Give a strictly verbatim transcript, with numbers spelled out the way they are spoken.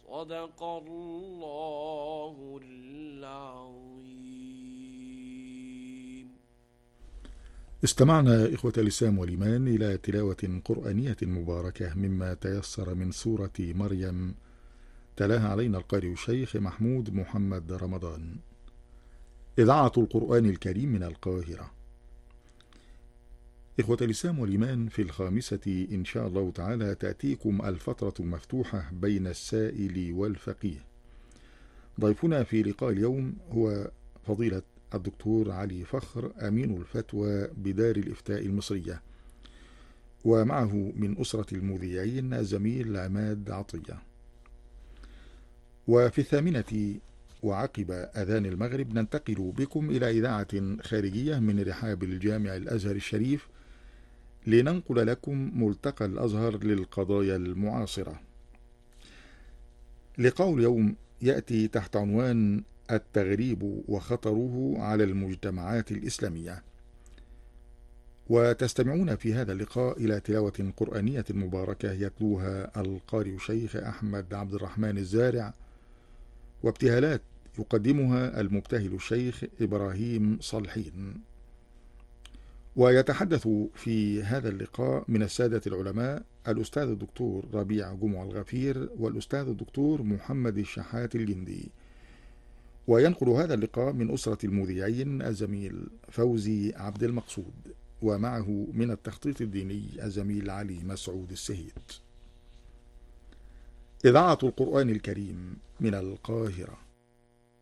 صدق الله العظيم. استمعنا إخوة الإسلام والإيمان إلى تلاوة قرآنية مباركة مما تيسر من سورة مريم، تلاها علينا القارئ الشيخ محمود محمد رمضان. إذاعة القرآن الكريم من القاهرة. إخوة الإسلام والإيمان، في الخامسة إن شاء الله تعالى تأتيكم الفترة المفتوحة بين السائل والفقيه. ضيفنا في لقاء اليوم هو فضيلة الدكتور علي فخر، أمين الفتوى بدار الإفتاء المصرية، ومعه من أسرة المذيعين زميل عماد عطية. وفي الثامنة وعقب أذان المغرب ننتقل بكم إلى إذاعة خارجية من رحاب الجامع الأزهر الشريف لننقل لكم ملتقى الأزهر للقضايا المعاصرة. لقاء اليوم يأتي تحت عنوان التغريب وخطره على المجتمعات الإسلامية. وتستمعون في هذا اللقاء إلى تلاوة قرآنية مباركة يتلوها القارئ الشيخ أحمد عبد الرحمن الزارع، وابتهالات يقدمها المبتهل الشيخ إبراهيم صالحين. ويتحدث في هذا اللقاء من السادة العلماء الأستاذ الدكتور ربيع جمع الغفير والأستاذ الدكتور محمد الشحات الجندي. وينقل هذا اللقاء من أسرة المذيعين الزميل فوزي عبد المقصود، ومعه من التخطيط الديني الزميل علي مسعود السهيت. إذاعة القرآن الكريم من القاهرة.